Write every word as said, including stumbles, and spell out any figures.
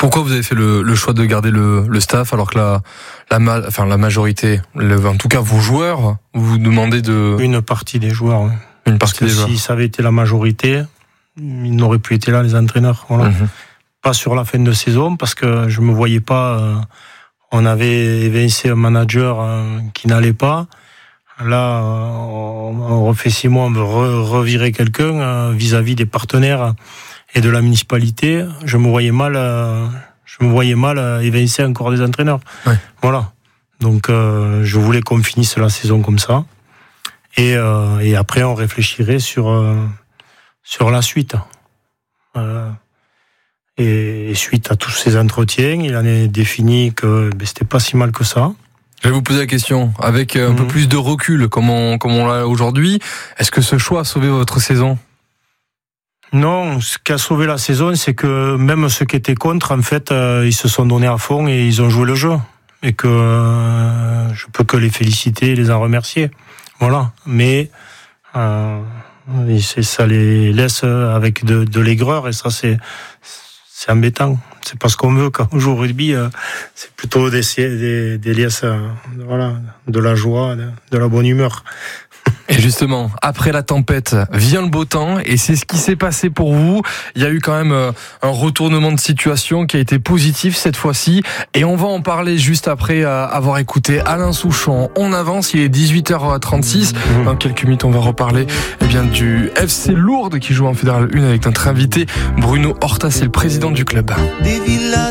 Pourquoi vous avez fait le, le choix de garder le, le staff alors que la, la, ma, enfin, la majorité, le, en tout cas vos joueurs, vous demandez de... Une partie des joueurs, oui. Une Parce partie que des joueurs. si ça avait été la majorité, ils n'auraient plus été là, les entraîneurs. Voilà. Mmh. Pas sur la fin de saison, parce que je me voyais pas... Euh, on avait évincé un manager euh, qui n'allait pas. Là, euh, on, on refait six mois, on veut re, revirer quelqu'un euh, vis-à-vis des partenaires et de la municipalité. Je me voyais mal... Euh, je me voyais mal euh, évincer encore des entraîneurs. Ouais. Voilà. Donc, euh, je voulais qu'on finisse la saison comme ça. Et, euh, et après, on réfléchirait sur, euh, sur la suite. Euh, et, et suite à tous ces entretiens, il en est défini que ben, c'était pas si mal que ça. Je vais vous poser la question, avec un mmh. peu plus de recul, comme on, comme on l'a aujourd'hui, est-ce que ce choix a sauvé votre saison ? Non, ce qui a sauvé la saison, c'est que même ceux qui étaient contre, en fait, euh, ils se sont donnés à fond et ils ont joué le jeu. Et que euh, je peux que les féliciter et les en remercier. Voilà, mais euh, c'est, ça les laisse avec de, de l'aigreur et ça c'est c'est embêtant. C'est pas ce qu'on veut quand on joue au rugby. Euh, c'est plutôt des des, des liesses, euh, voilà, de la joie, de, de la bonne humeur. Et justement, après la tempête, vient le beau temps, et c'est ce qui s'est passé pour vous. Il y a eu quand même un retournement de situation qui a été positif cette fois-ci, et on va en parler juste après avoir écouté Alain Souchon. On avance, il est dix-huit heures trente-six. Dans quelques minutes, on va reparler eh bien, du F C Lourdes qui joue en Fédéral un avec notre invité Bruno Horta, c'est le président du club. Des villas